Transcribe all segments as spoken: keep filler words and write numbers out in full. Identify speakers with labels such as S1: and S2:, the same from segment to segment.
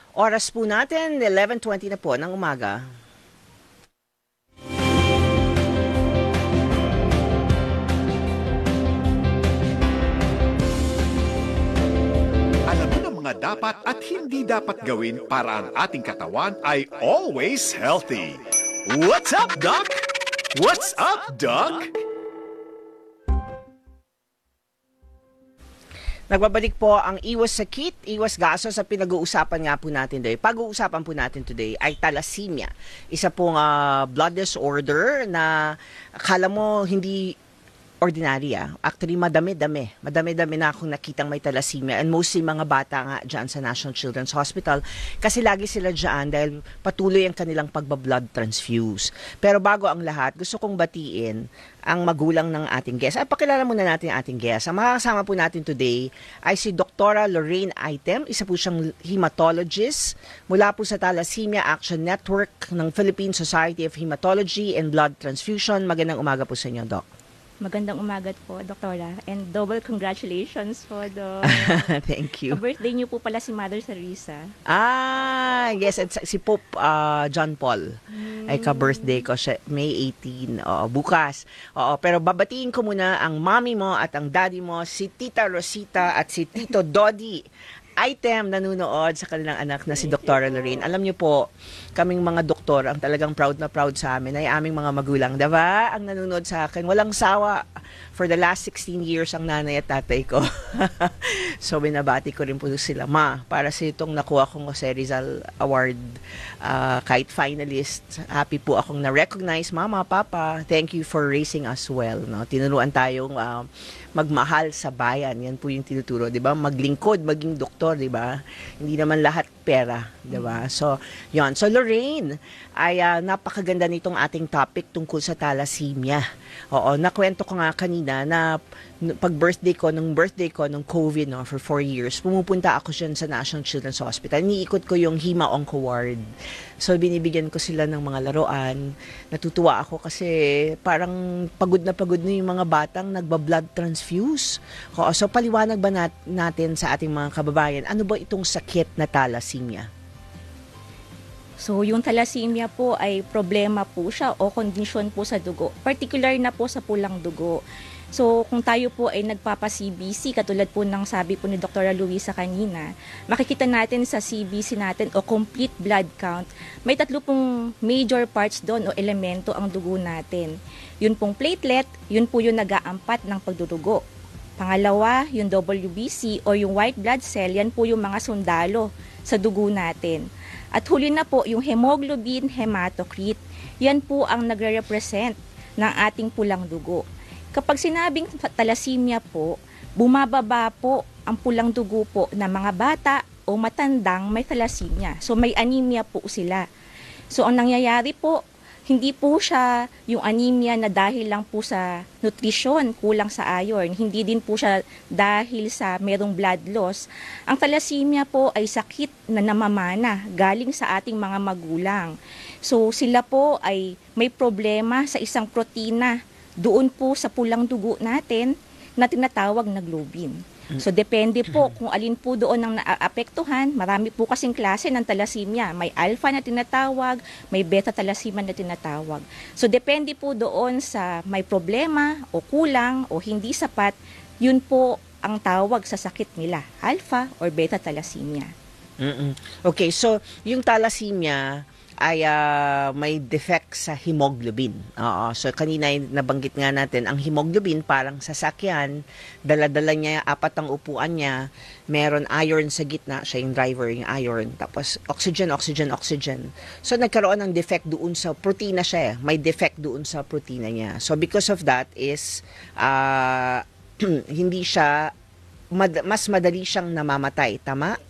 S1: Oras po natin, eleven twenty na po ng umaga.
S2: Alam mo na mga dapat at hindi dapat gawin para ang ating katawan ay always healthy. What's up, Doc? What's up, Doc?
S1: Nagbabalik po ang iwas sakit, iwas gaso sa pinag-uusapan nga po natin today. Pag-uusapan po natin today ay thalassemia. Isa pong uh, blood disorder na akala mo hindi ordinary ah. Actually, madami-dami. Madami-dami na akong nakitang may thalassemia. And mostly mga bata nga dyan sa National Children's Hospital. Kasi lagi sila dyan dahil patuloy ang kanilang pagbablood transfuse. Pero bago ang lahat, gusto kong batiin ang magulang ng ating guest. Ay, pakilala muna natin ang ating guest. Ang makakasama po natin today ay si Doktora Lorraine Item. Isa po siyang hematologist mula po sa Thalassemia Action Network ng Philippine Society of Hematology and Blood Transfusion. Magandang umaga po sa inyo, Doc.
S3: Magandang umaga po, Doktora. And double congratulations for the
S1: Thank you.
S3: birthday niyo po pala si Mother Teresa.
S1: Ah, yes. At si Pope uh, John Paul. Mm. Ay ka-birthday ko siya, May eighteenth. Oo, bukas. Oo, pero babatiin ko muna ang mommy mo at ang daddy mo, si Tita Rosita at si Tito Dodi Item nanunood sa kanilang anak na si Doktora Lorraine. Alam niyo po, kaming mga doktor, ang talagang proud na proud sa amin ay aming mga magulang, diba? Ang nanonood sa akin, walang sawa. For the last sixteen years ang nanay at tatay ko. So, binabati ko rin po sila. Ma, para sa itong nakuha kong Jose Rizal Award, uh, kahit finalist, happy po akong na-recognize. Mama, Papa, thank you for raising us well. No? Tinuruan tayong uh, magmahal sa bayan. Yan po yung tinuturo, di ba? Maglingkod, maging doktor, di ba? Hindi naman lahat pera, di ba? So, yon. So, Lorraine, ay uh, napakaganda nitong ating topic tungkol sa thalassemia. Oo, nakwento ko nga kanina na pag birthday ko, nung birthday ko, nung COVID, no, for four years, pumupunta ako dyan sa National Children's Hospital. Niikot ko yung Hema Onco Ward. So, binibigyan ko sila ng mga laruan. Natutuwa ako kasi parang pagod na pagod na yung mga batang nagba-blood transfuse. Oo, so, paliwanag ba nat- natin sa ating mga kababayan, ano ba itong sakit na thalassemia?
S3: So, yung thalassemia po ay problema po siya o kondisyon po sa dugo. Particular na po sa pulang dugo. So, kung tayo po ay nagpapa-C B C, katulad po ng sabi po ni Doktora Luisa kanina, makikita natin sa C B C natin o complete blood count, may tatlo pong major parts doon o elemento ang dugo natin. Yun pong platelet, yun po yung nag-aampat ng pagdudugo. Pangalawa, yung W B C o yung white blood cell, yan po yung mga sundalo sa dugo natin. At huli na po, yung hemoglobin hematocrit, yan po ang nagre-represent ng ating pulang dugo. Kapag sinabing thalassemia po, bumababa po ang pulang dugo po ng mga bata o matandang may thalassemia. So may anemia po sila. So ang nangyayari po, hindi po siya yung anemia na dahil lang po sa nutrisyon, kulang sa iron. Hindi din po siya dahil sa merong blood loss. Ang thalassemia po ay sakit na namamana galing sa ating mga magulang. So sila po ay may problema sa isang protina doon po sa pulang dugo natin na tinatawag na globin. So depende po kung alin po doon ang naapektuhan. Marami po kasing klase ng thalassemia. May alpha na tinatawag, may beta thalassemia na tinatawag. So depende po doon sa may problema o kulang o hindi sapat, yun po ang tawag sa sakit nila, alpha or beta thalassemia.
S1: Mm-mm. Okay, so yung thalassemia ay uh, may defect sa hemoglobin. Oo. So kanina ay nabanggit nga natin, ang hemoglobin parang sasakyan, dala-dala niya, apat ang upuan niya, meron iron sa gitna, siya yung driver, yung iron, tapos oxygen, oxygen, oxygen. So nagkaroon ng defect doon sa protina siya, may defect doon sa protina niya. So because of that is, uh, hindi siya, mad- mas madali siyang namamatay, tama?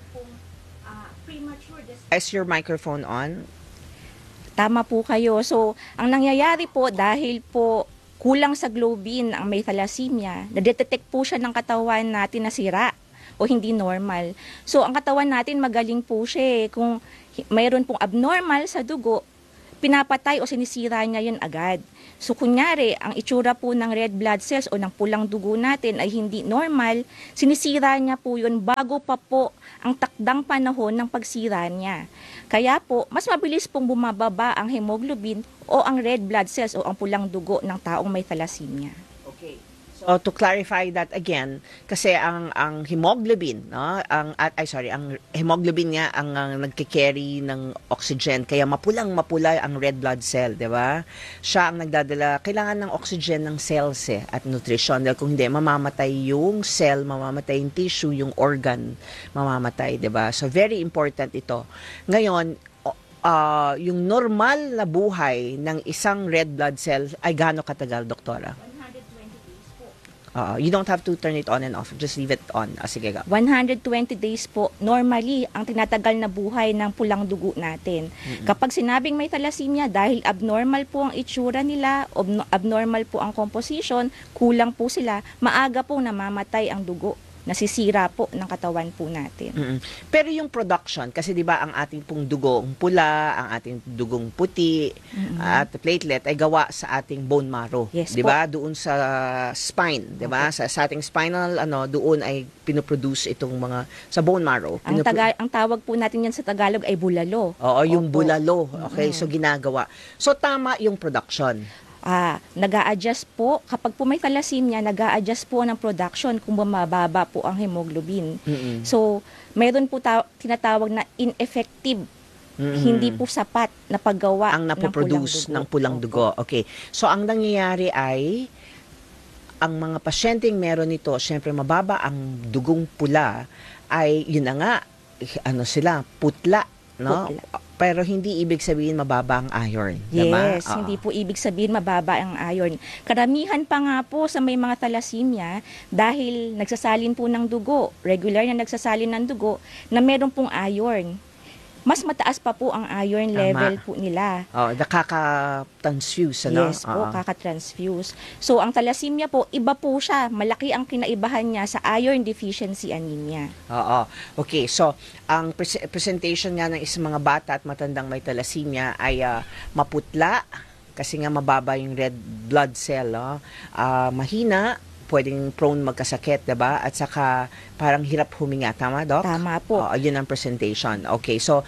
S1: Is your microphone on?
S3: Tama po kayo. So, ang nangyayari po dahil po kulang sa globin ang may thalassemia, nadetect po siya ng katawan natin na sira o hindi normal. So, ang katawan natin magaling po siya eh. Kung mayroon pong abnormal sa dugo, pinapatay o sinisira niya yun agad. So kunyari, ang itsura po ng red blood cells o ng pulang dugo natin ay hindi normal, sinisira niya po yun bago pa po ang takdang panahon ng pagsira niya. Kaya po, mas mabilis pong bumababa ang hemoglobin o ang red blood cells o ang pulang dugo ng taong may thalassemia.
S1: Okay. So to clarify that again, kasi ang ang hemoglobin, no, ang at ay sorry, ang hemoglobin niya ang, ang nagke-carry ng oxygen, kaya mapulang mapula ang red blood cell, 'di ba? Siya ang nagdadala, kailangan ng oxygen ng cells eh, at nutrition. Dahil kung hindi, mamamatay yung cell, mamamatay yung tissue, yung organ, mamamatay, 'di ba? So very important ito. Ngayon, uh, yung normal na buhay ng isang red blood cell ay gaano katagal, doktora? Uh, you don't have to turn it on and off. Just leave it on. Ah, sige ka.
S3: one hundred twenty days po, normally, ang tinatagal na buhay ng pulang dugo natin. Mm-hmm. Kapag sinabing may thalassemia, dahil abnormal po ang itsura nila, abnormal po ang composition, kulang po sila, maaga po namamatay ang dugo. Nasisira po ng katawan po natin.
S1: Mm-mm. Pero yung production, kasi di ba ang ating pong dugong pula, ang ating dugong puti, mm-hmm. at platelet ay gawa sa ating bone marrow.
S3: Yes,
S1: di ba? Doon sa spine, di ba? Okay. Sa, sa ating spinal, ano, doon ay pinoproduce itong mga, sa bone marrow.
S3: Ang, taga, ang tawag po natin yan sa Tagalog ay bulalo.
S1: Oo, yung
S3: Opo.
S1: bulalo. Okay,
S3: mm-hmm.
S1: so ginagawa. So tama yung production.
S3: Ah, nag-a-adjust po, kapag po may thalassemia, nag-a-adjust po ng production kung bumababa po ang hemoglobin.
S1: Mm-mm.
S3: So, mayroon po ta- tinatawag na ineffective, mm-hmm. hindi po sapat na paggawa
S1: ang napoproduce ng pulang dugo. Okay. So, ang nangyayari ay, ang mga pasyenteng meron nito, syempre mababa ang dugong pula, ay yun na nga, ano sila, putla, no?
S3: Putla.
S1: Pero hindi ibig sabihin mababa ang iron.
S3: Yes,
S1: diba?
S3: hindi po ibig sabihin mababa ang iron. Karamihan pa nga po sa may mga thalassemia dahil nagsasalin po ng dugo, regular na nagsasalin ng dugo, na meron pong iron. Mas mataas pa po ang iron
S1: Tama.
S3: level po nila.
S1: Oh, nakaka-transfuse, ano?
S3: Yes po,
S1: Oo.
S3: kaka-transfuse. So, ang thalassemia po, iba po siya. Malaki ang kinaibahan niya sa iron deficiency anemia.
S1: Oo. Okay, so ang pres- presentation nga ng isang mga bata at matandang may thalassemia ay uh, maputla kasi nga mababa yung red blood cell, no? Uh, mahina, pwedeng prone magkasakit, 'di ba? At saka parang hirap huminga, tama, Doc?
S3: Tama po.
S1: Oo, yun ang presentation. Okay, so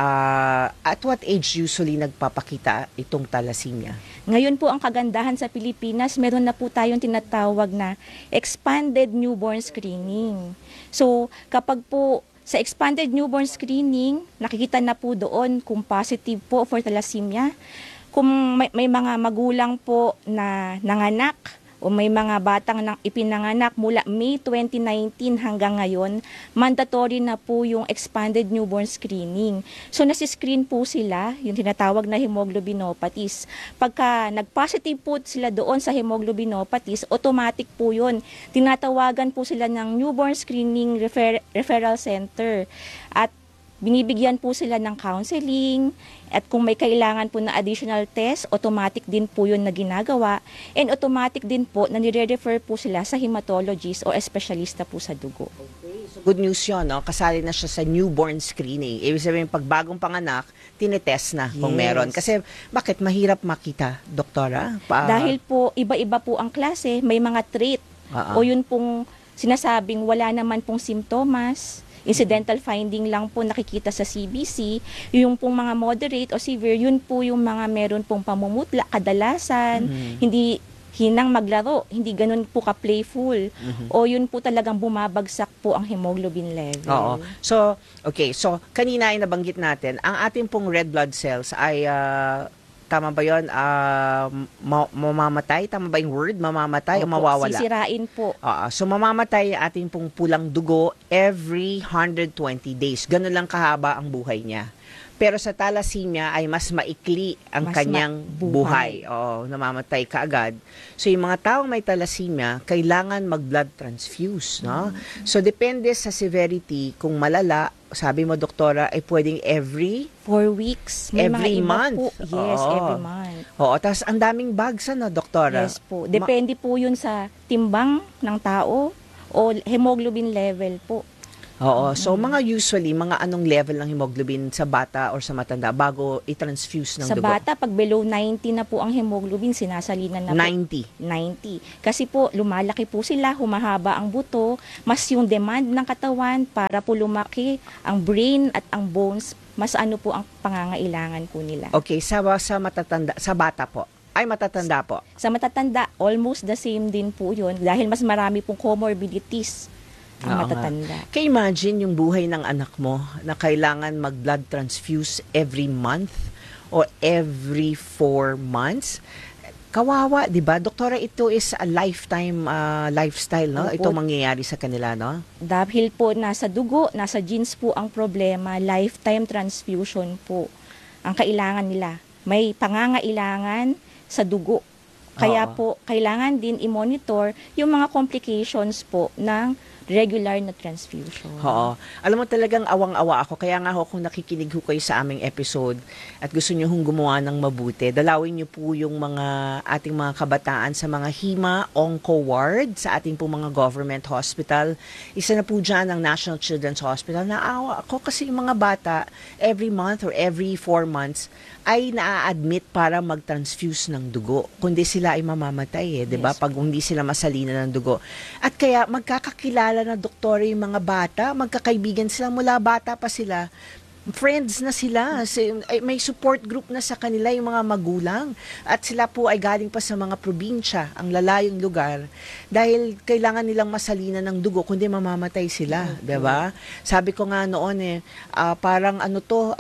S1: uh, at what age usually nagpapakita itong thalassemia?
S3: Ngayon po ang kagandahan sa Pilipinas, meron na po tayong tinatawag na expanded newborn screening. So, kapag po sa expanded newborn screening, nakikita na po doon kung positive po for thalassemia. Kung may, may mga magulang po na nanganak o may mga batang nang ipinanganak mula May twenty nineteen hanggang ngayon, mandatory na po yung expanded newborn screening. So nasi-screen po sila, yung tinatawag na hemoglobinopathies. Pagka nag-positive po sila doon sa hemoglobinopathies, automatic po yun. Tinatawagan po sila ng newborn screening refer- referral center. At binibigyan po sila ng counseling at kung may kailangan po na additional test, automatic din po yun na ginagawa and automatic din po na nire-refer po sila sa hematologist o espesyalista po sa dugo.
S1: Okay, so good news yun, no? Kasali na siya sa newborn screening. Ibig sabihin, pag bagong panganak, tinetest na kung
S3: Yes.
S1: meron. Kasi bakit mahirap makita, doktora? Pa-
S3: Dahil po iba-iba po ang klase, may mga trait
S1: Uh-uh.
S3: o yun pong sinasabing wala naman pong simptomas, incidental finding lang po nakikita sa C B C, yung pong mga moderate o severe, yun po yung mga meron pong pamumutla, kadalasan,
S1: Mhm.
S3: hindi hinang maglaro, hindi ganun po ka-playful,
S1: Mhm.
S3: o yun po talagang bumabagsak po ang hemoglobin level.
S1: Oo. So, okay. So, kanina ay nabanggit natin, ang ating pong red blood cells ay, ah, tama ba yun, ah, ma- mamamatay? Tama ba yung word? Mamamatay o
S3: Opo,
S1: mawawala?
S3: sisirain po.
S1: Oo. So, mamamatay ang ating pong pulang dugo every one hundred twenty days. Ganun lang kahaba ang buhay niya. Pero sa thalassemia ay mas maikli ang
S3: Mas
S1: kanyang
S3: ma-
S1: buhay.
S3: buhay.
S1: Oo, namamatay kaagad. So, yung mga taong may thalassemia, kailangan mag-blood transfuse, no?
S3: Mm-hmm.
S1: So, depende sa severity, kung malala, sabi mo, doktora, ay pwedeng every
S3: Four weeks. May
S1: Every
S3: mga iba
S1: month?
S3: Po. Yes,
S1: Oo.
S3: every month.
S1: Oo, tapos ang daming bags, ano, doktora?
S3: Yes po. Depende po yun sa timbang ng tao o hemoglobin level po.
S1: Oo. So, mga usually, mga anong level ng hemoglobin sa bata or sa matanda bago i-transfuse ng
S3: Sa
S1: dugo?
S3: bata, pag below ninety na po ang hemoglobin, sinasalinan na po.
S1: ninety.
S3: ninety. Kasi po, lumalaki po sila, humahaba ang buto, mas yung demand ng katawan para po lumaki ang brain at ang bones, mas ano po ang pangangailangan po nila.
S1: Okay, sa, sa matatanda, sa bata po. Ay, matatanda po.
S3: Sa matatanda, almost the same din po yun dahil mas marami pong comorbidities ang
S1: Oo nga.
S3: matatanda.
S1: Kaya imagine yung buhay ng anak mo na kailangan mag-blood transfuse every month or every four months. Kawawa, di ba? Doktora, ito is a lifetime uh, lifestyle, no?
S3: Opo.
S1: Ito mangyayari sa kanila, no?
S3: Dahil po nasa dugo, nasa genes po ang problema, lifetime transfusion po ang kailangan nila. May pangangailangan sa dugo. Kaya
S1: Oo.
S3: po, kailangan din i-monitor yung mga complications po ng regular na transfusion.
S1: Oo. Alam mo talagang awang-awa ako. Kaya nga ho, kung nakikinig ho kayo sa aming episode at gusto nyo hong gumawa ng mabuti, dalawin nyo po yung mga ating mga kabataan sa mga Hima Onco Ward sa ating po mga government hospital. Isa na po dyan ang National Children's Hospital. Naawa ako kasi yung mga bata every month or every four months ay naa-admit para mag-transfuse ng dugo. Kundi sila ay mamamatay eh, 'di ba?
S3: Yes.
S1: Pag hindi sila masalina ng dugo. At kaya magkakakilala na doktor yung mga bata, magkakaibigan sila mula bata pa sila. Friends na sila. Si- ay, May support group na sa kanila yung mga magulang. At sila po ay galing pa sa mga probinsya, ang lalayong lugar. Dahil kailangan nilang masalina ng dugo, kundi mamamatay sila. di ba? Sabi ko nga noon eh, ah, parang ano to,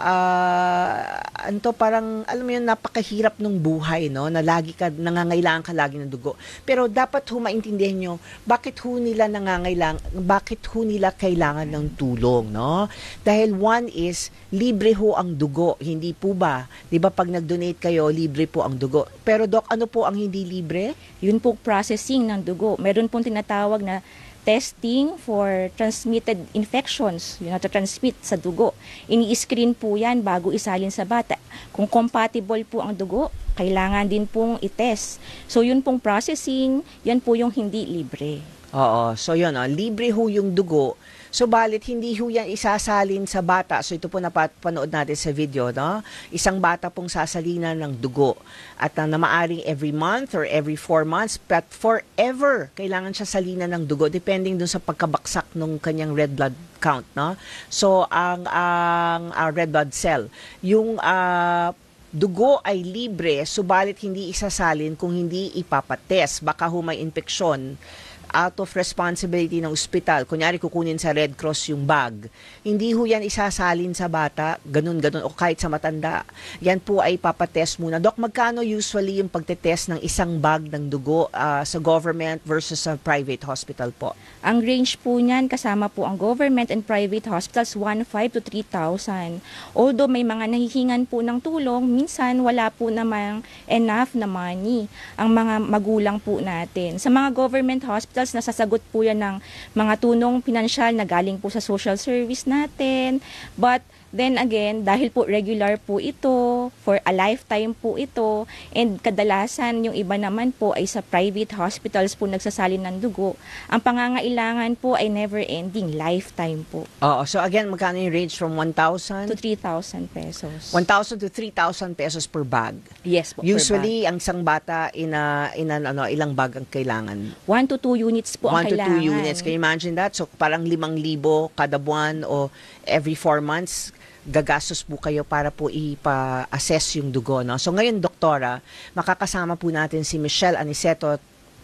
S1: ah, ano to, parang, alam mo yun, napakahirap ng buhay, no? Na lagi ka, nangangailangan ka lagi ng dugo. Pero dapat ho maintindihan nyo, bakit ho nila nangangailangan, bakit ho nila kailangan ng tulong, no? Dahil one is, libre ho ang dugo, hindi po ba? 'Di ba pag nag-donate kayo, libre po ang dugo. Pero doc, ano po ang hindi libre?
S3: Yun po processing ng dugo. Meron pong tinatawag na testing for transmitted infections, yun na to transmit sa dugo. Ini-screen po yan bago isalin sa bata. Kung compatible po ang dugo, kailangan din pong itest. So yun pong processing, yan po yung hindi libre.
S1: Oo, so yun, oh, libre ho yung dugo. So balit hindi ho yan isasalin sa bata. So ito po napapanood natin sa video, no? Isang bata pong sasalinan ng dugo. At uh, na maaring every month or every four months, but forever, kailangan siya salinan ng dugo depending dun sa pagkabaksak ng kanyang red blood count, no? So ang ang uh, red blood cell, yung uh, dugo ay libre, subalit hindi isasalin kung hindi ipapatest. Baka ho may infeksyon out of responsibility ng ospital. Kunyari, kukunin sa Red Cross yung bag. Hindi ho yan isasalin sa bata, ganun-ganun, o kahit sa matanda. Yan po ay papatest muna. Dok, magkano usually yung pagtetest ng isang bag ng dugo uh, sa government versus sa private hospital po?
S3: Ang range po niyan, kasama po ang government and private hospitals, one thousand five hundred to three thousand. Although may mga nahihingan po ng tulong, minsan wala po namang enough na money ang mga magulang po natin. Sa mga government hospitals, nasasagot po yan ng mga tunong pinansyal na galing po sa social service natin. But then again, dahil po regular po ito, for a lifetime po ito, and kadalasan yung iba naman po ay sa private hospitals po nagsasalin ng dugo, ang pangangailangan po ay never-ending, lifetime po,
S1: Oo, so again, magkano yung range from one thousand?
S3: to three thousand pesos.
S1: one thousand to three thousand pesos per bag.
S3: Yes po, per
S1: Usually, ang isang bata, ina, ina, ano, ilang bag ang kailangan?
S3: bag. One to two units po
S1: One
S3: ang
S1: to
S3: kailangan.
S1: two units. Can you imagine that? So, parang limang libo kada buwan o every four months, gagastos po kayo para po ipa-assess yung dugo, no? So, ngayon, doktora, makakasama po natin si Michelle Aniceto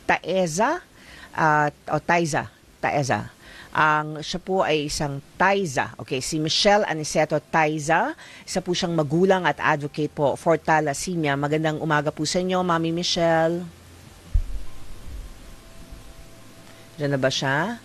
S1: Taeza, uh, o Taiza, Taeza. Ang siya po ay isang Taiza. Okay, si Michelle Aniceto Taiza, isa po siyang magulang at advocate po for thalassemia. Magandang umaga po sa inyo, Mami Michelle. Diyan na ba siya?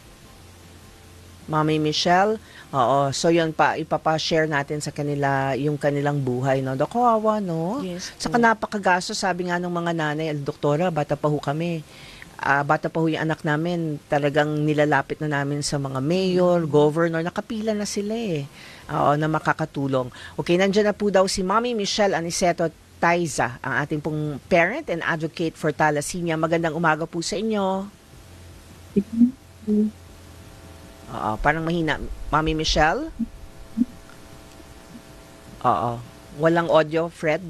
S1: Mami Michelle? Oo, so yun pa, ipapa-share natin sa kanila yung kanilang buhay, no? Dok, kawawa, no?
S3: Yes po.
S1: Saka napakagasto, sabi nga ng mga nanay, doktora, bata pa ho kami. Ah, bata pa ho yung anak namin, talagang nilalapit na namin sa mga mayor, governor, nakapila na sila eh. Oo, na makakatulong. Okay, nandiyan na po daw si Mami Michelle Aniceto Taiza, ang ating pong parent and advocate for thalassemia. Magandang umaga po sa inyo. Oo, parang mahina. Mami Michelle? Oo. Walang audio, Fred?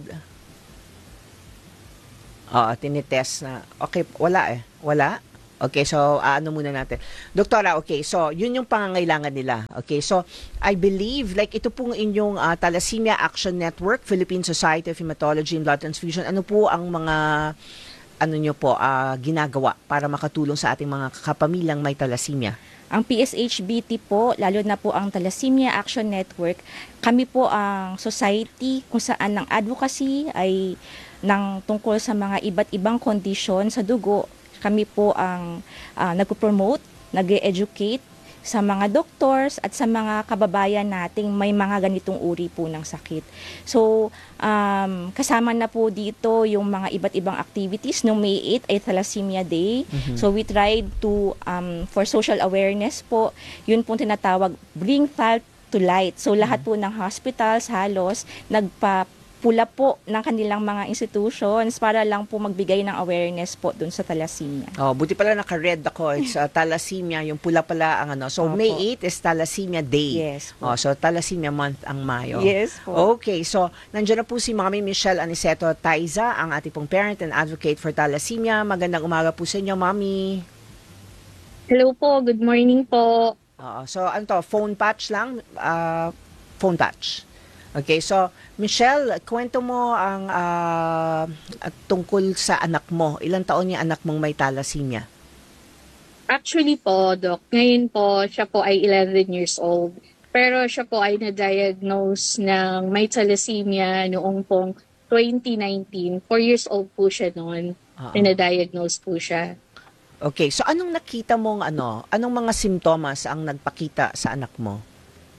S1: Oo, tinitest na. Okay, wala eh. Wala? Okay, so ano muna natin. Doktora, okay, so yun yung pangangailangan nila. Okay, so I believe, like ito pong inyong uh, Thalassemia Action Network, Philippine Society of Hematology and Blood Transfusion, ano po ang mga ano nyo po uh, ginagawa para makatulong sa ating mga kapamilyang may thalassemia?
S3: Ang P S H B T po, lalo na po ang Thalassemia Action Network, kami po ang society kung saan ng advocacy ay ng tungkol sa mga iba't ibang kondisyon sa dugo. Kami po ang uh, nagpo-promote, nag-educate sa mga doctors at sa mga kababayan nating may mga ganitong uri po ng sakit. So, um, kasama na po dito yung mga iba't ibang activities. Noong May eighth ay Thalassemia Day. Mm-hmm. So, we tried to, um, for social awareness po, yun po tinatawag, bring thought to light. So, lahat po ng hospitals halos nagpa pula po ng kanilang mga institutions para lang po magbigay ng awareness po dun sa thalassemia.
S1: Oh, buti pala naka-red ako. It's uh, thalassemia, yung pula pala ang ano. So,
S3: Opo.
S1: May eighth is Thalassemia Day.
S3: Yes po.
S1: Oh, so, Thalassemia Month ang Mayo.
S3: Yes po.
S1: Okay, so, nandiyan na po si Mami Michelle Aniceto Taiza, ang ating pong parent and advocate for thalassemia. Magandang umaga po sa inyo, Mami.
S4: Hello po, good morning po.
S1: Oo, so, ano to, phone patch lang? Uh, phone patch. Okay, so Michelle, kwento mo ang uh, tungkol sa anak mo. Ilang taon yung anak mong may thalassemia?
S4: Actually po, Doc, ngayon po, siya po ay eleven years old. Pero siya po ay na-diagnose ng may thalassemia noong pong twenty nineteen. four years old po siya noon.
S1: Uh-oh.
S4: Na-diagnose po siya.
S1: Okay, so anong nakita mong ano, anong mga simptomas ang nagpakita sa anak mo?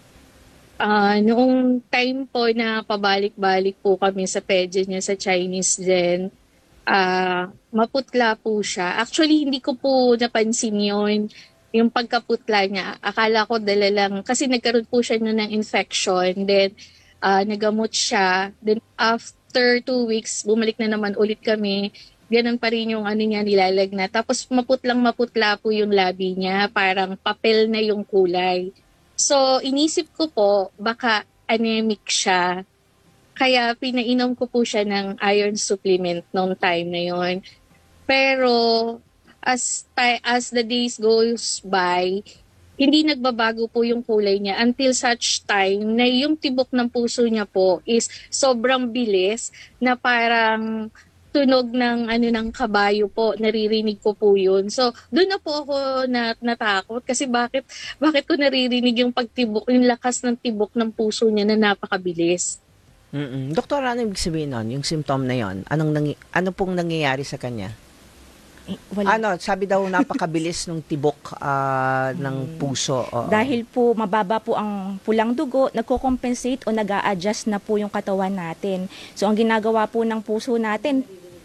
S4: Uh, noong time po na pabalik-balik po kami sa pedya niya sa Chinese din, uh, maputla po siya. Actually, hindi ko po napansin yun, yung pagkaputla niya. Akala ko dala lang, kasi nagkaroon po siya nun ng infection, then uh, nagamot siya. Then after two weeks, bumalik na naman ulit kami. Ganun pa rin yung ano niya, nilalagnat. Tapos maputlang maputla po yung labi niya, parang papel na yung kulay. So, inisip ko po, baka anemic siya. Kaya pinainom ko po siya ng iron supplement noong time na yon. Pero, as, as the days goes by, hindi nagbabago po yung kulay niya until such time na yung tibok ng puso niya po is sobrang bilis na parang tunog ng ano ng kabayo po, naririnig ko po yun. So, doon na po ako na, natakot kasi bakit bakit ko naririnig yung pagtibok, yung lakas ng tibok ng puso niya na napakabilis.
S1: Mm-mm. Doktor, ano ibig sabihin nun? Yung symptom na yon? Anong nangy- ano pong nangyayari sa kanya?
S3: Eh, wala.
S1: Ano, sabi daw napakabilis ng tibok uh, ng puso. Oo.
S3: Dahil po mababa po ang pulang dugo, nagko-compensate o nag-a-adjust na po yung katawan natin. So, ang ginagawa po ng puso natin,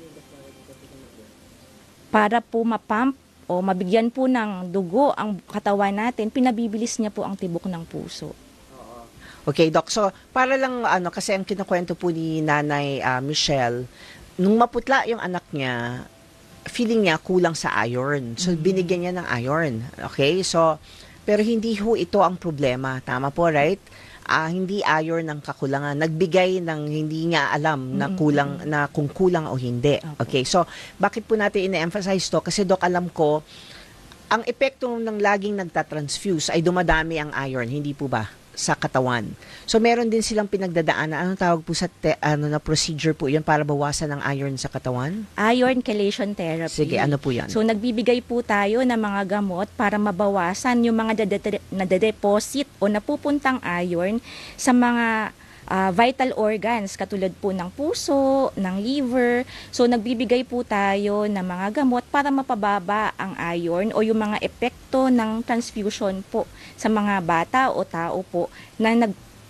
S3: para po mapump o mabigyan po ng dugo ang katawan natin, pinabibilis niya po ang tibok ng puso.
S1: Okay, Doc. So, para lang, ano, kasi ang kinukwento po ni Nanay uh, Michelle, nung maputla yung anak niya, feeling niya kulang sa iron. So, mm-hmm. binigyan niya ng iron. Okay? So, pero hindi ho ito ang problema. Tama po, right? Uh, hindi iron ng kakulangan. Nagbigay ng hindi niya alam na kulang, mm-hmm. na kung kulang o hindi. Okay? So, bakit po natin ine-emphasize to? Kasi, Doc, alam ko, ang epekto ng laging nagtatransfuse ay dumadami ang iron. Hindi po ba? Sa katawan. So, meron din silang pinagdadaanan. Anong tawag po sa te, ano na procedure po yun para bawasan ang iron sa katawan?
S3: Iron chelation therapy.
S1: Sige, ano po yan?
S3: So, nagbibigay po tayo ng mga gamot para mabawasan yung mga nade-deposit o napupuntang iron sa mga uh, vital organs katulad po ng puso, ng liver. So, nagbibigay po tayo ng mga gamot para mapababa ang iron o yung mga epekto ng transfusion po sa mga bata o tao po na nag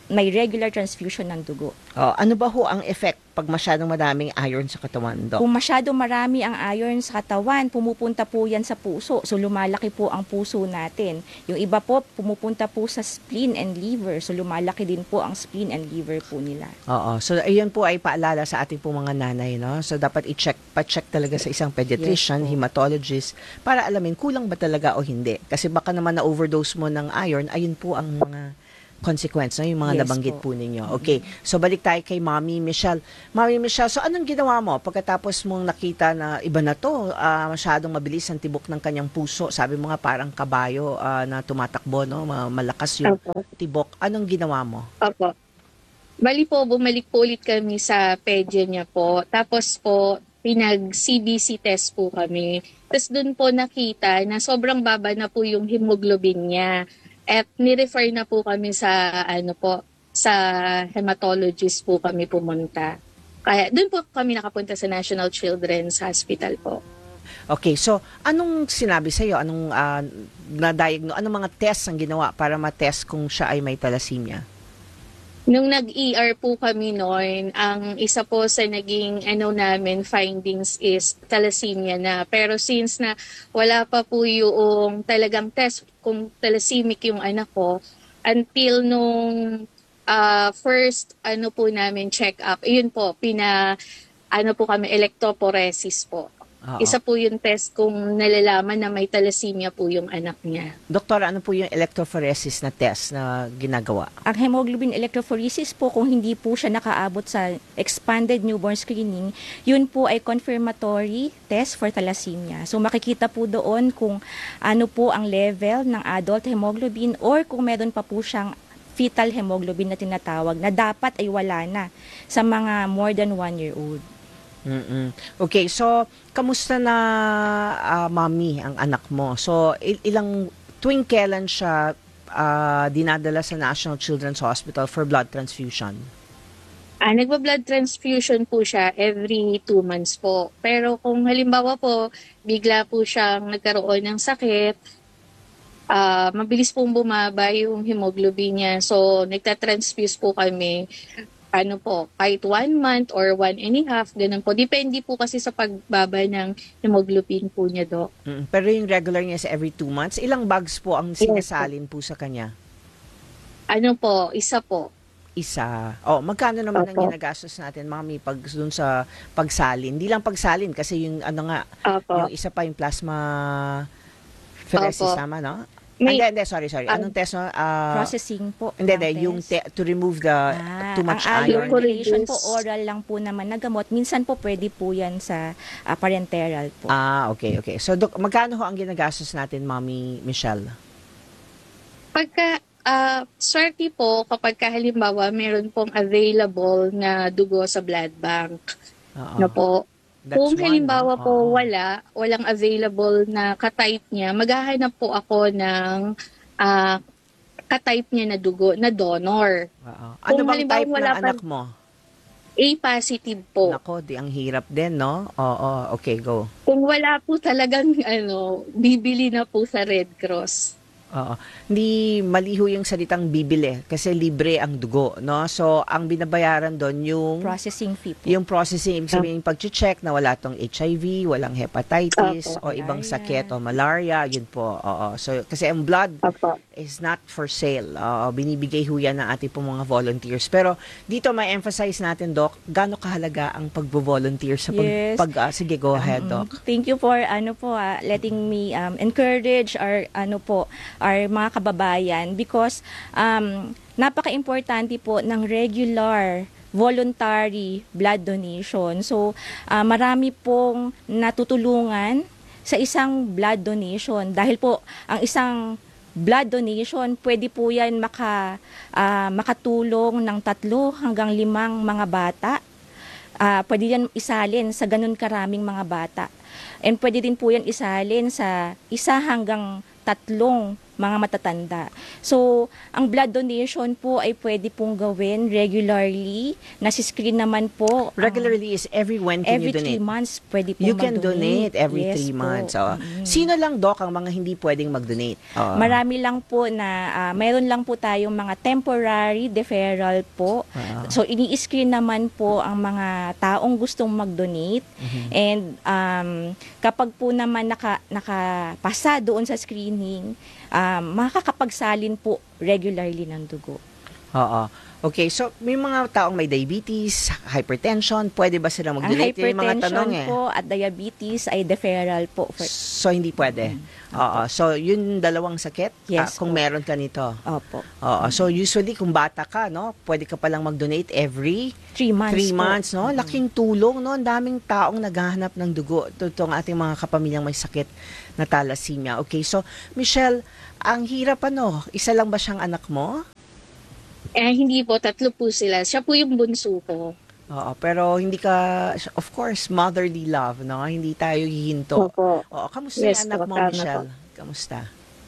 S3: may regular transfusion ng dugo.
S1: Oh, ano ba ho ang effect pag masyadong madaming iron sa katawan, Doc?
S3: Kung masyado marami ang iron sa katawan, pumupunta po yan sa puso. So lumalaki po ang puso natin. Yung iba po, pumupunta po sa spleen and liver. So lumalaki din po ang spleen and liver po nila.
S1: Oo. So, ayun po ay paalala sa ating po mga nanay, no? So, dapat i-check, pa-check talaga sa isang pediatrician,
S3: Yes po.
S1: hematologist, para alamin kulang ba talaga o hindi. Kasi baka naman na-overdose mo ng iron, ayun po ang mga consequence, no? Yung mga
S3: Yes
S1: nabanggit po.
S3: po.
S1: ninyo. Okay. So, balik tayo kay Mommy Michelle. Mommy Michelle, so anong ginawa mo pagkatapos mong nakita na iba na to, ah, masyadong mabilis ang tibok ng kanyang puso? Sabi mo nga parang kabayo ah, na tumatakbo, no? Ma- Malakas yung
S4: Opo.
S1: tibok. Anong ginawa mo?
S4: Opo. Bali po, bumalik po ulit kami sa pedya niya po. Tapos po, pinag-C B C test po kami. Tapos doon po nakita na sobrang baba na po yung hemoglobin niya. At ni-refer na po kami sa ano po, sa hematologist po kami pumunta. Kaya doon po kami nakapunta sa National Children's Hospital po.
S1: Okay, so anong sinabi sa iyo? Anong ah, na-diagnose? Anong mga tests ang ginawa para ma-test kung siya ay may thalassemia?
S4: Nung nag-E R po kami noon, ang isa po sa naging ano namin findings is thalassemia na. Pero since na wala pa po yung talagang test kung thalassemia yung anak ko, until nung ah, first ano po namin check up, yun po, pina ano po kami, electrophoresis po.
S1: Oo.
S4: Isa po yung test kung nalalaman na may thalassemia po yung anak niya.
S1: Doktor, ano po yung electrophoresis na test na ginagawa?
S3: Ang hemoglobin electrophoresis po, kung hindi po siya nakaabot sa expanded newborn screening, yun po ay confirmatory test for thalassemia. So makikita po doon kung ano po ang level ng adult hemoglobin or kung meron pa po siyang fetal hemoglobin na tinatawag na dapat ay wala na sa mga more than one year old.
S1: Mm-mm. Okay, so kamusta na ah, mami ang anak mo? So il- ilang tuwing kailan siya ah, dinadala sa National Children's Hospital for blood transfusion?
S4: Ah, nagba-blood transfusion po siya every two months po. Pero kung halimbawa po, bigla po siyang nagkaroon ng sakit, ah, mabilis pong bumaba yung hemoglobin niya. So, nagtatransfuse po kami, ano po, kahit one month or one and a half, ganun po. Depende po kasi sa pagbaba ng hemoglobin po niya, Dok.
S1: Mm, pero yung regular niya sa every two months, ilang bags po ang sinasalin po sa kanya?
S4: Ano po, isa po.
S1: Isa. Oh, magkano naman ang
S4: Opo.
S1: ginagastos natin, mami, pag dun sa pagsalin? Hindi lang pagsalin kasi yung ano nga,
S4: Opo.
S1: yung isa pa yung plasma pheresis,
S4: Opo.
S1: tama, no?
S4: May-
S1: Hindi, hindi, sorry, sorry. Anong test, no? Ah,
S3: Processing po.
S1: hindi,
S3: ng
S1: hindi, yung
S3: test.
S1: te- to remove the
S3: Ah,
S1: too much
S3: ang
S1: iron.
S3: iron chelation po,
S4: Reduce.
S3: oral lang po naman na gamot. Minsan po pwede po yan sa ah, parenteral po.
S1: Ah, okay, okay. So, dok, magkano ho ang ginagastos natin, Mami Michelle?
S4: Pagka, ah, swerte po kapag ka halimbawa meron pong available na dugo sa blood bank.
S1: Oo.
S4: Na po.
S1: That's
S4: Kung
S1: one,
S4: halimbawa
S1: no?
S4: po
S1: Oo.
S4: wala, walang available na ka-type niya, maghahanap po ako ng ah, ka-type niya na dugo, na donor.
S1: Oo. Ano
S4: Kung
S1: bang
S4: halimbawa
S1: type ng
S4: wala pa-
S1: anak mo?
S4: A positive po.
S1: Nako, di ang hirap din, no? Oo, okay, go.
S4: Kung wala po talagang ano, bibili na po sa Red Cross.
S1: Oo. Hindi maliho yung salitang bibili kasi libre ang dugo, no? So, ang binabayaran doon yung
S3: Processing fee po.
S1: yung processing, ibig sabihin yung pag-check na wala tong H I V, walang hepatitis,
S4: Opo.
S1: o ibang
S3: Malaria.
S1: sakit, o malaria, yun po. Oo. So, kasi ang blood
S4: Opo.
S1: is not for sale. Oo, binibigay ho yan ng ating pong mga volunteers. Pero dito may emphasize natin, Doc, gaano kahalaga ang pag-volunteer sa pag...
S3: Yes.
S1: pag ah, sige, go ahead, Doc.
S3: Thank you for ano po ah, letting me um, encourage our ano po our mga kababayan because um, napaka-importante po ng regular voluntary blood donation. So ah, marami pong natutulungan sa isang blood donation dahil po ang isang blood donation pwede po yan maka, ah, makatulong ng tatlo hanggang limang mga bata. Ah, pwede yan isalin sa ganun karaming mga bata. And pwede din po yan isalin sa isa hanggang tatlong mga matatanda. So, ang blood donation po ay pwede pong gawin regularly. Nasi-screen naman po. ang-
S1: Regularly is every when can
S3: every
S1: you donate?
S3: three months pwede po
S1: You can
S3: mag-donate.
S1: donate every
S3: Yes
S1: three
S3: po.
S1: months. Oh.
S3: Mm.
S1: Sino lang, Doc, ang mga hindi pwedeng mag-donate? Oh.
S3: Marami lang po na, ah, mayroon lang po tayong mga temporary deferral po.
S1: Ah.
S3: So, ini-screen naman po ang mga taong gustong mag-donate.
S1: Mhm.
S3: And um, kapag po naman naka, nakapasa doon sa screening, um, makakapagsalin po regularly ng dugo.
S1: Oo. Okay, so may mga taong may diabetes, hypertension, pwede ba sila
S3: Ang
S1: mag-donate? Yung mga tanong
S3: hypertension
S1: eh.
S3: po at diabetes ay deferral po. For,
S1: So, hindi pwede. Oo. So, yun dalawang sakit?
S3: Yes
S1: ah, kung
S3: po.
S1: meron ka nito.
S3: opo.
S1: Oo. So, usually, kung bata ka, no, pwede ka palang mag-donate every
S3: Three months
S1: three
S3: po.
S1: months, no? Laking tulong, no? Ang daming taong naghahanap ng dugo. Ito ang ating mga kapamilyang may sakit na thalassemia. Okay, so, Michelle, ang hirap ano, isa lang ba siyang anak mo?
S4: Eh, hindi po, tatlo po sila. Siya po yung bunso ko.
S1: Oo, pero hindi ka, of course, motherly love, no? Hindi tayo hihinto.
S4: Opo.
S1: Oo, kamusta
S4: Yes
S1: yung anak
S4: po,
S1: mo,
S4: tama
S1: Michelle? Kamusta?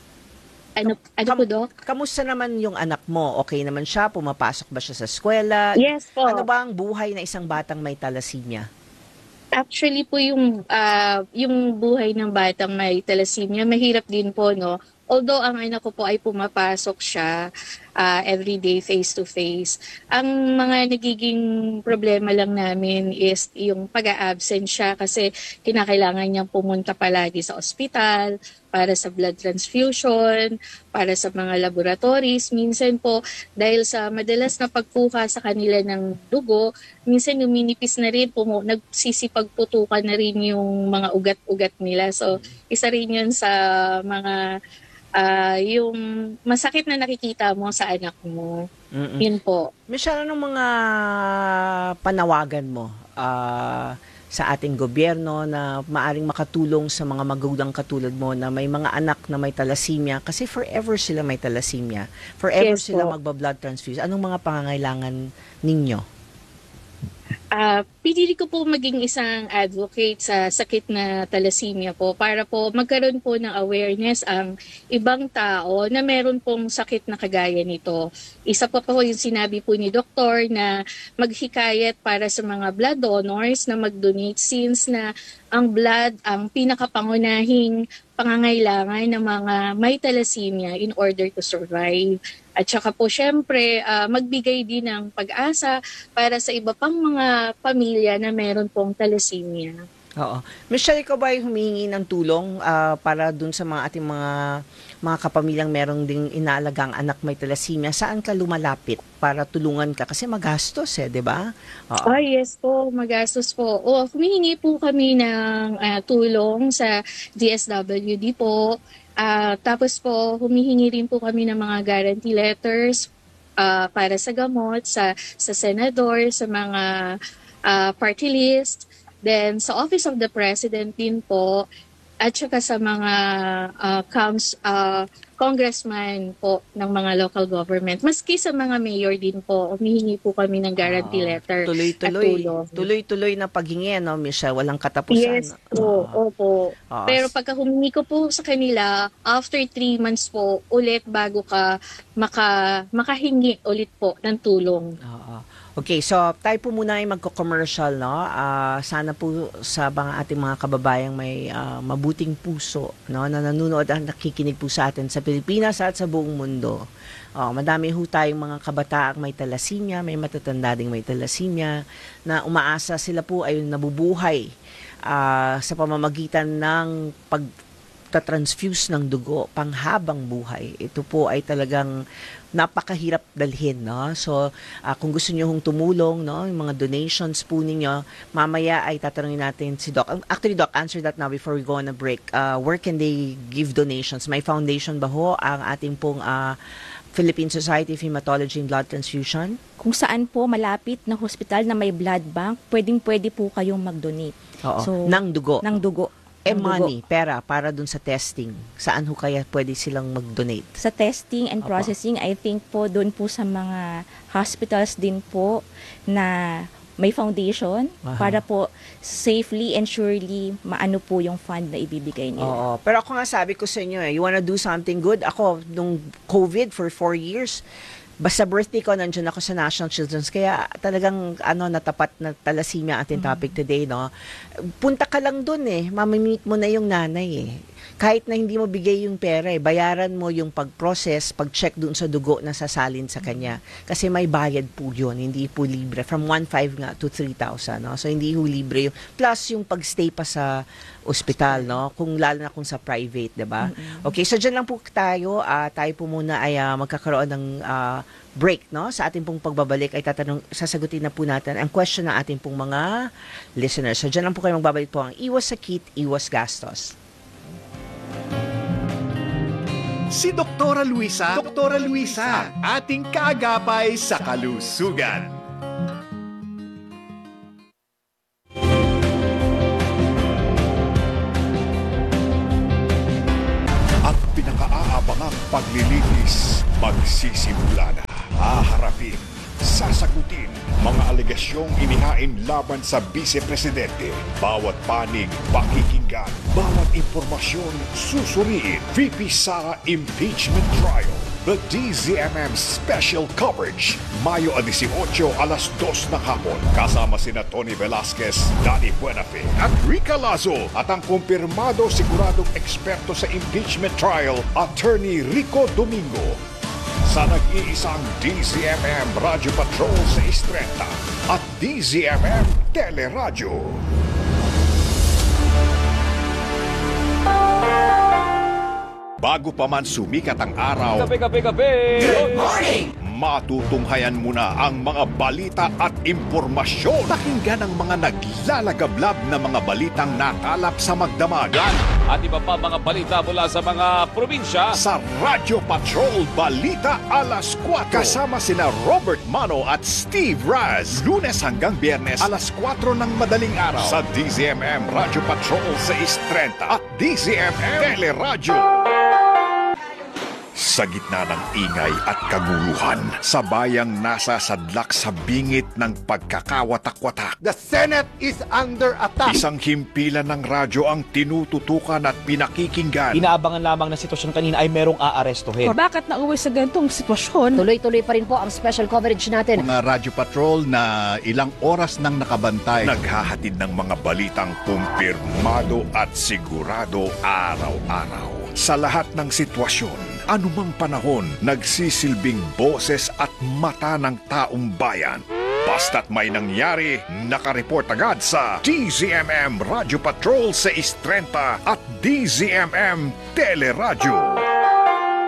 S4: Ano, ano
S1: Kam-
S4: po, Doc?
S1: Kamusta naman yung anak mo? Okay naman siya? Pumapasok ba siya sa eskwela?
S4: Yes po.
S1: Ano ba ang buhay na isang batang may thalassemia?
S4: Actually po yung ah, yung buhay ng batang may thalassemia, mahirap din po, no? Although ang anak ko po ay pumapasok siya ah, every day face to face. Ang mga nagiging problema lang namin is yung pag-a-absent siya kasi kinakailangan niyang pumunta palagi sa ospital para sa blood transfusion, para sa mga laboratories. Minsan po, dahil sa madalas na pagkuha sa kanila ng dugo, minsan numinipis na rin, pumu- nagsisipagputukan na rin yung mga ugat-ugat nila. So, isa rin yun sa mga ah, yung masakit na nakikita mo sa anak mo.
S1: Mm-mm.
S4: Yun po.
S1: Michelle, anong mga panawagan mo ah, sa ating gobyerno na maaring makatulong sa mga magulang katulad mo na may mga anak na may thalassemia? Kasi forever sila may thalassemia. Forever
S4: Yes
S1: sila
S4: po.
S1: magba-blood transfusion. Anong mga pangangailangan ninyo?
S4: Ah, pinili ko po maging isang advocate sa sakit na thalassemia po para po magkaroon po ng awareness ang ibang tao na meron pong sakit na kagaya nito. Isa pa po yung sinabi po ni doktor na maghikayat para sa mga blood donors na mag-donate since na ang blood ang pinakapangunahing pangangailangan ng mga may thalassemia in order to survive. At saka po syempre ah, magbigay din ng pag-asa para sa iba pang mga pamilya na meron pong thalassemia.
S1: Oo. Michelle, ikaw ba ay humingi ng tulong ah, para dun sa mga ating mga mga kapamilyang merong ding inaalagang anak may thalassemia? Saan ka lumalapit para tulungan ka? Kasi magastos eh, di ba? Oo.
S4: Oh, yes po, magastos po. O, humihingi po kami ng ah, tulong sa D S W D po. Ah, tapos po, humihingi rin po kami ng mga guarantee letters ah, para sa gamot, sa, sa senador, sa mga ah, party list. Then, sa Office of the President din po, at saka sa mga ah, counts, ah, congressman po ng mga local government. Maski sa mga mayor din po, humihingi po kami ng guarantee
S1: Oo.
S4: letter.
S1: Tuloy-tuloy.
S4: at tulong.
S1: Tuloy-tuloy na paghingi, no, Michelle? Walang katapusan.
S4: Yes po,
S1: Oo.
S4: opo.
S1: Oo.
S4: Pero pagka humingi ko po sa kanila, after three months po, ulit bago ka maka, makahingi ulit po ng tulong.
S1: Oo. Okay, so tayo po muna ay magko-commercial, no? Ah, sana po sa mga ating mga kababayang may ah, mabuting puso, no, na nanonood at nakikinig po sa atin sa Pilipinas at sa buong mundo. Oh, madami ho tayong mga kabataang may thalassemia, may matatanda ding may thalassemia na umaasa sila po ay nabubuhay ah, sa pamamagitan ng pag transfuse ng dugo panghabang buhay. Ito po ay talagang napakahirap dalhin, no? So, ah, kung gusto niyo hong tumulong, no, yung mga donations po ninyo, mamaya ay tatanungin natin si Doc. Actually, Doc, answer that now before we go on a break. Uh, where can they give donations? May foundation ba ho ang ating pong ah, Philippine Society of Hematology and Blood Transfusion?
S3: Kung saan po malapit na hospital na may blood bank, pwedeng-pwede po kayong mag-donate.
S1: Oo.
S3: So,
S1: ng dugo.
S3: ng dugo.
S1: eh,
S3: ng dugo.
S1: money, pera, para dun sa testing. Saan ho kaya pwede silang mag-donate?
S3: Sa testing and
S1: Opo.
S3: processing, I think po doon po sa mga hospitals din po na may foundation
S1: Aha.
S3: para po safely and surely maano po yung fund na ibibigay nila.
S1: Oo. Pero ako nga sabi ko sa inyo eh, you wanna do something good? Ako, nung COVID for four years, basta birthday ko, nandiyan ako sa National Children's. Kaya talagang ano, natapat na thalassemia ating topic today, no? Punta ka lang dun eh. Mamimit mo na yung nanay eh. Kahit na hindi mo bigay yung pera eh, bayaran mo yung pag-process, pag-check dun sa dugo na sasalin sa kanya. Kasi may bayad po yun, hindi po libre. From one point five nga to three thousand, no? So hindi po libre yung, plus yung pag-stay pa sa ospital, no? Kung lalo na kung sa private, 'di ba? Mm-hmm. Okay, so diyan lang po tayo, uh, tayo po muna ay uh, magkakaroon ng uh, break, no? Sa ating pong pagbabalik ay tatanong, sasagutin na po natin ang question ng ating pong mga listeners. So diyan lang po kayo magbabalik po ang Iwas Sakit, Iwas Gastos.
S2: Si Doktora Luisa, Doktora Luisa, ating kaagapay sa kalusugan. Ang pinakaaabangang paglilinis, magsisimula na. Haharapin, sasagutin, mga alegasyong inihain laban sa Vice Presidente. Bawat panig, pakikinggan. Bawat impormasyon, susuriin. V P Sara Impeachment Trial. The D Z M M Special Coverage. Mayo eighteen, alas dos ng hapon. Kasama sina Tony Velasquez, Danny Buenafe at Rica Lazo. At ang kumpirmado siguradong eksperto sa impeachment trial, Attorney Rico Domingo. Sa nag-iisang D Z M M Radio Patrol sa Istreta at D Z M M Teleradyo. Bago pa man sumikat ang araw,
S5: Kape, kape, kape!
S2: Good morning! Matutunghayan mo na ang mga balita at impormasyon. Pakinggan ang mga naglalagablab na mga balitang nakalap sa magdamagan.
S5: At iba pa mga balita mula sa mga probinsya.
S2: Sa Radio Patrol Balita Alas kwatro. Kasama sina Robert Mano at Steve Raz. Lunes hanggang Biyernes alas kwatro ng madaling araw. Sa D Z M M Radio Patrol sa Istrenta at D Z M M Teleradyo. Sa gitna ng ingay at kaguluhan, sa bayang nasa sadlak sa bingit ng pagkakawatak-watak.
S6: The Senate is under attack.
S2: Isang himpilan ng radyo ang tinututukan at pinakikinggan.
S7: Inaabangan lamang na sitwasyon kanina ay merong aarestuhin.
S8: Bakit nauwi sa ganitong sitwasyon?
S9: Tuloy-tuloy pa rin po ang special coverage natin.
S10: Mga radyo patrol na ilang oras nang nakabantay.
S2: Naghahatid ng mga balitang kumpirmado at sigurado araw-araw. Sa lahat ng sitwasyon, anumang panahon, nagsisilbing boses at mata ng taong bayan. Basta't may nangyari, nakareport agad sa D Z M M Radio Patrol sa Istrenta at D Z M M Teleradyo.